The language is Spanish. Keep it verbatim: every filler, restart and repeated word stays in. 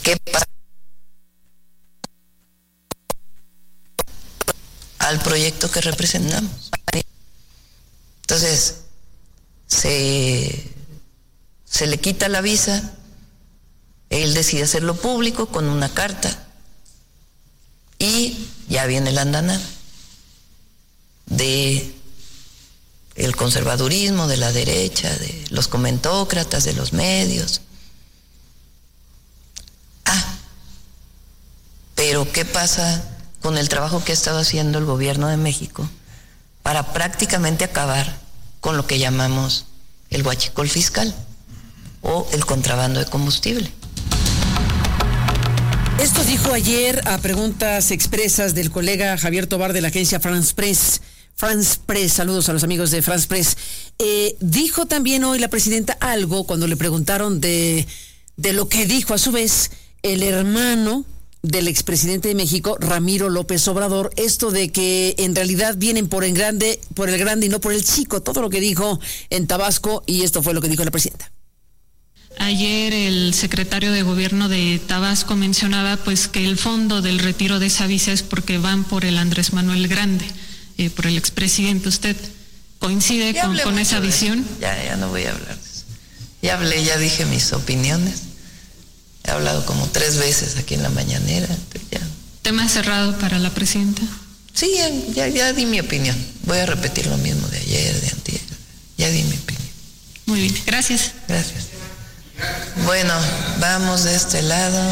¿Qué pasa al proyecto que representamos? Entonces, se, se le quita la visa, él decide hacerlo público con una carta y ya viene la andanada de el conservadurismo, de la derecha, de los comentócratas, de los medios. Ah, pero ¿qué pasa con el trabajo que ha estado haciendo el gobierno de México para prácticamente acabar con lo que llamamos el huachicol fiscal o el contrabando de combustible? Esto dijo ayer a preguntas expresas del colega Javier Tobar de la agencia France Press. France Press, saludos a los amigos de France Press. Eh, dijo también hoy la presidenta algo cuando le preguntaron de, de lo que dijo a su vez el hermano del expresidente de México, Ramiro López Obrador, esto de que en realidad vienen por el grande, por el grande y no por el chico, todo lo que dijo en Tabasco, y esto fue lo que dijo la presidenta. Ayer el secretario de Gobierno de Tabasco mencionaba pues que el fondo del retiro de esa visa es porque van por el Andrés Manuel Grande. Eh, por el expresidente. ¿Usted coincide con, con esa visión? Ya, ya no voy a hablar de eso. Ya hablé, ya dije mis opiniones. He hablado como tres veces aquí en la mañanera. Ya. ¿Tema cerrado para la presidenta? Sí, ya, ya, ya di mi opinión. Voy a repetir lo mismo de ayer, de antier. Ya di mi opinión. Muy bien, gracias. Gracias. Bueno, vamos de este lado.